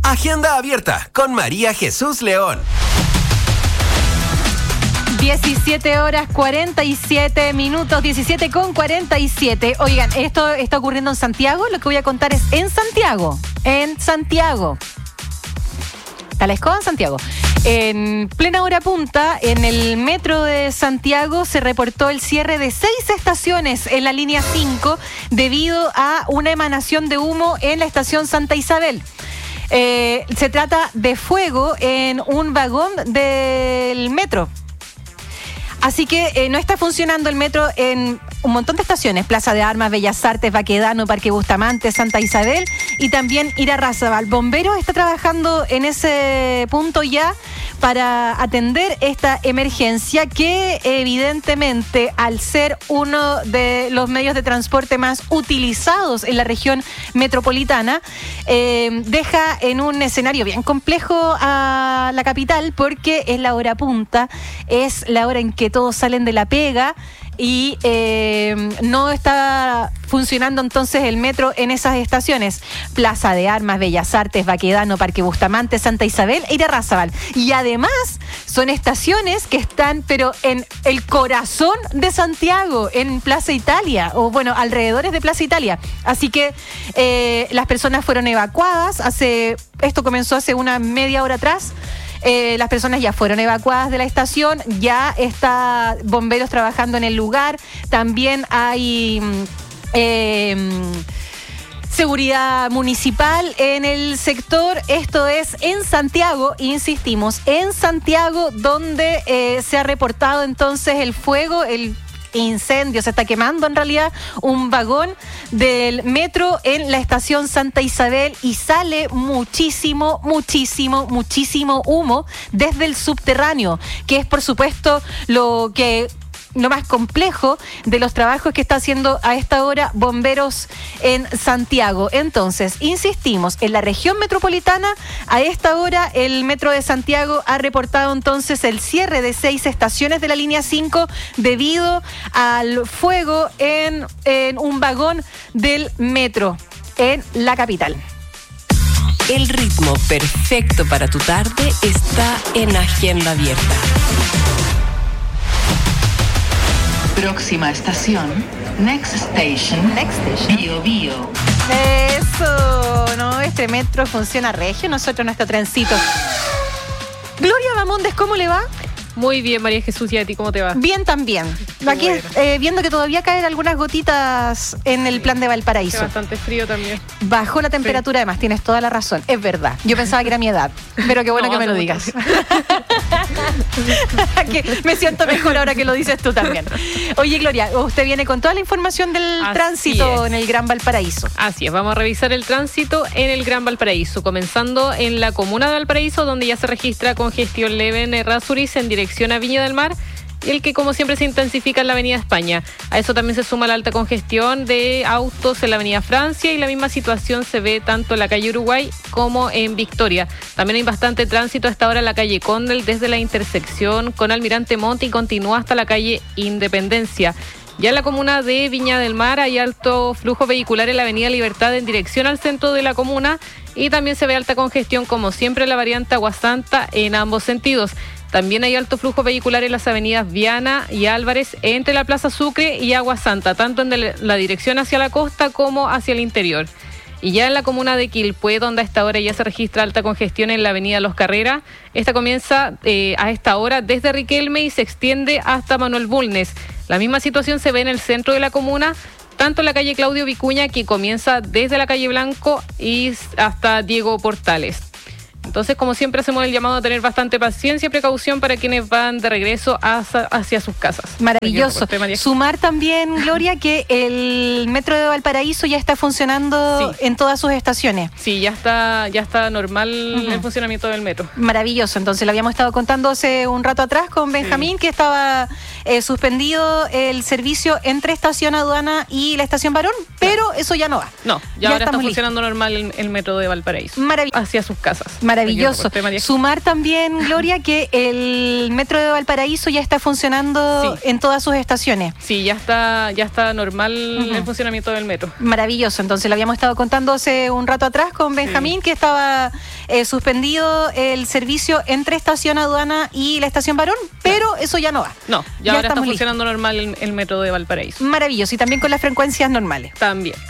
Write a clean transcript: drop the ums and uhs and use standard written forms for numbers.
Agenda abierta con María Jesús León. 17:47, 17:47. Oigan, esto está ocurriendo en Santiago. Lo que voy a contar es en Santiago. Está la escoba en Santiago. En plena hora punta, en el metro de Santiago se reportó el cierre de 6 estaciones en la línea 5 debido a una emanación de humo en la estación Santa Isabel. Se trata de fuego en un vagón del metro. Así que no está funcionando el metro en un montón de estaciones: Plaza de Armas, Bellas Artes, Baquedano, Parque Bustamante, Santa Isabel y también Irarrázaval. Bomberos está trabajando en ese punto ya para atender esta emergencia que evidentemente, al ser uno de los medios de transporte más utilizados en la región metropolitana, deja en un escenario bien complejo a la capital, porque es la hora punta, es la hora en que todos salen de la pega y no está funcionando entonces el metro en esas estaciones: Plaza de Armas, Bellas Artes, Baquedano, Parque Bustamante, Santa Isabel e Irarrázaval. Y además son estaciones que están pero en el corazón de Santiago, en Plaza Italia, o bueno, alrededores de Plaza Italia. Así que las personas fueron evacuadas. Esto comenzó hace una media hora atrás. Las personas ya fueron evacuadas de la estación, ya está bomberos trabajando en el lugar, también hay seguridad municipal en el sector. Esto es en Santiago, insistimos, en Santiago, donde se ha reportado entonces el fuego, el incendio. Se está quemando en realidad un vagón del metro en la estación Santa Isabel y sale muchísimo humo desde el subterráneo, que es por supuesto lo más complejo de los trabajos que está haciendo a esta hora bomberos en Santiago. Entonces, insistimos, en la región metropolitana, a esta hora el metro de Santiago ha reportado entonces el cierre de 6 estaciones de la línea 5 debido al fuego en un vagón del metro en la capital. El ritmo perfecto para tu tarde está en Agenda Abierta. Próxima estación, Next Station. Bio Bio. Eso, ¿no? Este metro funciona regio, nosotros nuestro trencito. Gloria Bamondes, ¿cómo le va? Muy bien, María Jesús, ¿y a ti cómo te va? Bien también. Aquí bueno. Viendo que todavía caen algunas gotitas en el plan de Valparaíso. Hace bastante frío también. Bajó la temperatura, sí. Además, tienes toda la razón. Es verdad. Yo pensaba que era mi edad, pero qué bueno que me lo digas. Que me siento mejor ahora que lo dices tú también. Oye, Gloria, usted viene con toda la información del tránsito en el Gran Valparaíso. Así es, vamos a revisar el tránsito en el Gran Valparaíso, comenzando en la comuna de Valparaíso, donde ya se registra congestión leve en Errázuriz en dirección a Viña del Mar, y el que como siempre se intensifica en la Avenida España. A eso también se suma la alta congestión de autos en la Avenida Francia, y la misma situación se ve tanto en la calle Uruguay como en Victoria. También hay bastante tránsito a esta hora en la calle Condel, desde la intersección con Almirante Montt y continúa hasta la calle Independencia. Ya en la comuna de Viña del Mar hay alto flujo vehicular en la Avenida Libertad en dirección al centro de la comuna, y también se ve alta congestión como siempre en la variante Aguasanta en ambos sentidos. También hay alto flujo vehicular en las avenidas Viana y Álvarez entre la Plaza Sucre y Agua Santa, tanto en la dirección hacia la costa como hacia el interior. Y ya en la comuna de Quilpué, donde a esta hora ya se registra alta congestión en la avenida Los Carreras, esta comienza a esta hora desde Riquelme y se extiende hasta Manuel Bulnes. La misma situación se ve en el centro de la comuna, tanto en la calle Claudio Vicuña, que comienza desde la calle Blanco y hasta Diego Portales. Entonces, como siempre, hacemos el llamado a tener bastante paciencia y precaución para quienes van de regreso hacia sus casas. Maravilloso. Sumar también, Gloria, que el metro de Valparaíso ya está funcionando en todas sus estaciones. Sí, ya está normal el funcionamiento del metro. Maravilloso. Entonces, lo habíamos estado contando hace un rato atrás con Benjamín, que estaba suspendido el servicio entre Estación Aduana y la Estación Barón, pero eso ya no va. No, ya ahora está funcionando normal el metro de Valparaíso. Maravilloso. Hacia sus casas. Maravilloso. Maravilloso. Sumar también, Gloria, que el metro de Valparaíso ya está funcionando en todas sus estaciones. Sí, ya está normal el funcionamiento del metro. Maravilloso. Entonces, lo habíamos estado contando hace un rato atrás con Benjamín, que estaba suspendido el servicio entre Estación Aduana y la Estación Barón, pero eso ya no va. No, ya ahora está funcionando normal el metro de Valparaíso. Maravilloso. Y también con las frecuencias normales. También.